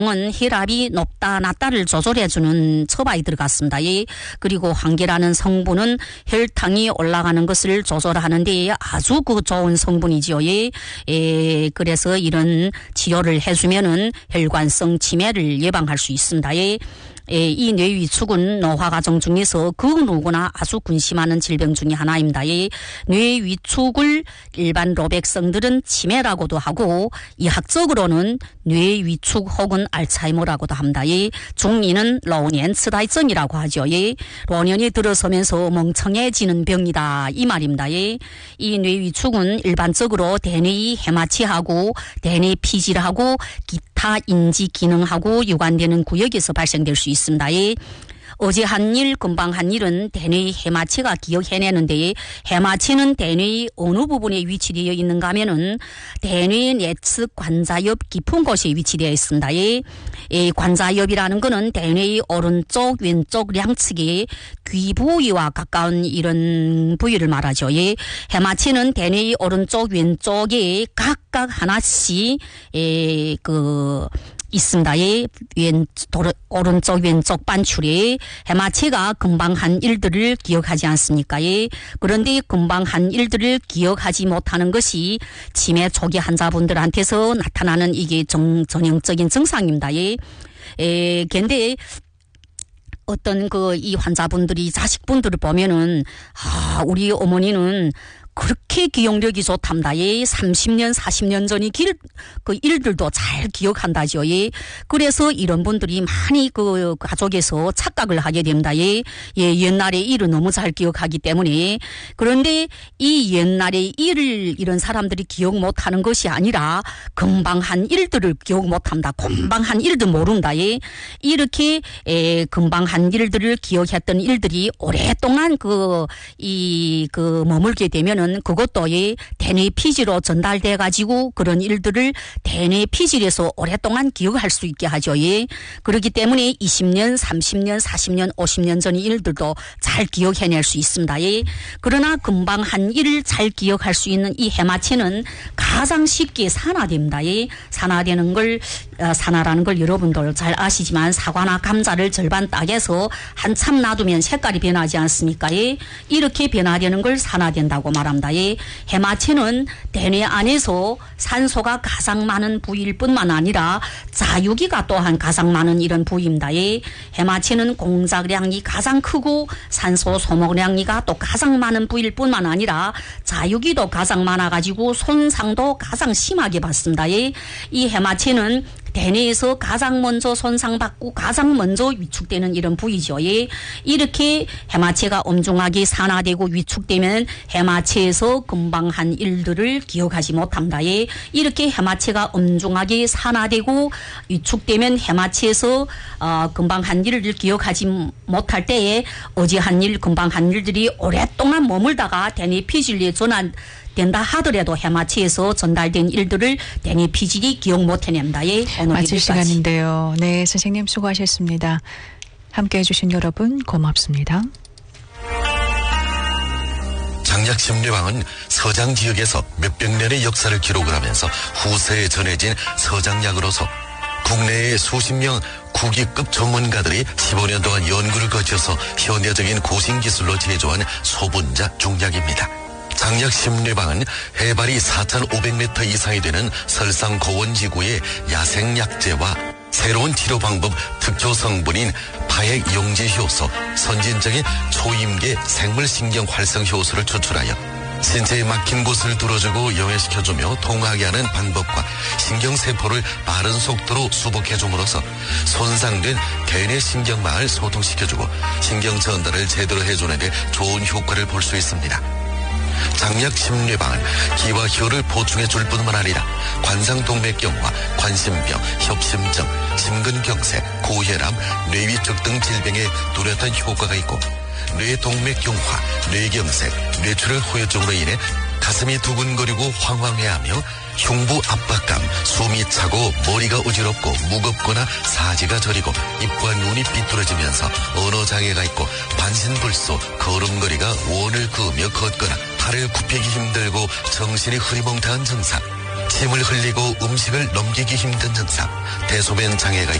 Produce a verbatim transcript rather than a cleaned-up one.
은 혈압이 높다 낮다를 조절해주는 처방이 들어갔습니다. 예. 그리고 황계라는 성분은 혈당이 올라가는 것을 조절하는 데 아주 그 좋은 성분이지요. 예. 예. 그래서 이런 치료를 해주면은 혈관성 치매를 예방할 수 있습니다. 예. 예, 이 뇌위축은 노화 과정 중에서 그 누구나 아주 근심하는 질병 중에 하나입니다. 예, 뇌위축을 일반로 백성들은 치매라고도 하고 의학적으로는 뇌위축 혹은 알츠하이머라고도 합니다. 예, 중리는 로년츠다이증이라고 하죠. 예, 노년이 들어서면서 멍청해지는 병이다 이 말입니다. 예, 이 뇌위축은 일반적으로 대뇌의 해마치하고 대뇌 피질하고 기타 인지 기능하고 유관되는 구역에서 발생될 수 있습니다. 예. 어제 한 일, 금방 한 일은 대뇌의 해마체가 기억해내는데 해마체는 대뇌의 어느 부분에 위치되어 있는가 하면은 대뇌 내측 관자옆 깊은 곳에 위치되어 있습니다. 예. 이 관자옆이라는 거는 대뇌의 오른쪽, 왼쪽 양측에 귀 부위와 가까운 이런 부위를 말하죠. 예. 해마체는 대뇌의 오른쪽, 왼쪽에 각각 하나씩 예, 그 있습니다. 예, 왼, 도르, 오른쪽, 왼쪽 반출에 해마체가 금방 한 일들을 기억하지 않습니까? 예. 그런데 금방 한 일들을 기억하지 못하는 것이 치매 초기 환자분들한테서 나타나는 이게 정, 전형적인 증상입니다. 예. 에, 근데 어떤 그 이 환자분들이 자식분들을 보면은 아, 우리 어머니는 그렇게 기억력이 좋답니다. 예, 삼십 년, 사십 년 전이 길, 그 일들도 잘 기억한다죠. 예. 그래서 이런 분들이 많이 그 가족에서 착각을 하게 됩니다. 예, 예, 옛날의 일을 너무 잘 기억하기 때문에. 그런데 이 옛날의 일을 이런 사람들이 기억 못하는 것이 아니라 금방 한 일들을 기억 못합니다. 금방 한 일도 모른다. 예. 이렇게 에, 금방 한 일들을 기억했던 일들이 오랫동안 그, 이, 그 머물게 되면은 그것도 이 대뇌 피질로 전달돼 가지고 그런 일들을 대뇌 피질에서 오랫동안 기억할 수 있게 하죠. 예. 그렇기 때문에 이십 년, 삼십 년, 사십 년, 오십 년 전의 일들도 잘 기억해낼 수 있습니다. 예. 그러나 금방 한 일을 잘 기억할 수 있는 이 해마체는 가장 쉽게 산화됩니다. 예. 산화되는 걸 어, 산화라는 걸 여러분들 잘 아시지만 사과나 감자를 절반 따개서 한참 놔두면 색깔이 변하지 않습니까? 예. 이렇게 변화되는 걸 산화된다고 말합니다. 예. 해마체는 대뇌 안에서 산소가 가장 많은 부위일 뿐만 아니라 자유기가 또한 가장 많은 이런 부위입니다. 예. 해마체는 공작량이 가장 크고 산소 소모량이가 또 가장 많은 부위일 뿐만 아니라 자유기도 가장 많아가지고 손상도 가장 심하게 받습니다. 예. 이 해마체는 대뇌에서 가장 먼저 손상받고 가장 먼저 위축되는 이런 부위죠. 예. 이렇게 해마체가 엄중하게 산화되고 위축되면 해마체에서 금방 한 일들을 기억하지 못합니다. 예. 이렇게 해마체가 엄중하게 산화되고 위축되면 해마체에서 어, 금방 한 일을 기억하지 못할 때에 어제 한 일, 금방 한 일들이 오랫동안 머물다가 대뇌 피질에 전환 된다 하더라도 해마체에서 전달된 일들을 대뇌 피질이 기억 못 해냅니다. 예, 마칠 시간인데요. 네, 선생님 수고하셨습니다. 함께해 주신 여러분 고맙습니다. 장약심리왕은 서장 지역에서 몇백 년의 역사를 기록을 하면서 후세에 전해진 서장약으로서 국내의 수십 명 국위급 전문가들이 십오 년 동안 연구를 거쳐서 현대적인 고신기술로 제조한 소분자 중약입니다. 장약심리방은 해발이 사천오백 미터 이상이 되는 설상 고원지구의 야생약재와 새로운 치료 방법 특효 성분인 파액 용지 효소, 선진적인 초임계 생물신경 활성 효소를 추출하여 신체에 막힌 곳을 뚫어주고 영해시켜주며 통하게 하는 방법과 신경세포를 빠른 속도로 수복해줌으로써 손상된 대뇌 신경망을 소통시켜주고 신경 전달을 제대로 해주는 데 좋은 효과를 볼 수 있습니다. 장약심리방은 기와 혀를 보충해 줄 뿐만 아니라 관상동맥경화, 관심병, 협심증, 심근경색, 고혈압, 뇌위축 등 질병에 뚜렷한 효과가 있고 뇌동맥경화, 뇌경색, 뇌출혈 후유증으로 인해 가슴이 두근거리고 황황해하며 흉부 압박감, 숨이 차고 머리가 어지럽고 무겁거나 사지가 저리고 입과 눈이 삐뚤어지면서 언어장애가 있고 반신불수, 걸음걸이가 원을 그으며 걷거나 팔을 굽히기 힘들고 정신이 흐리멍텅한 증상, 침을 흘리고 음식을 넘기기 힘든 증상, 대소변 장애가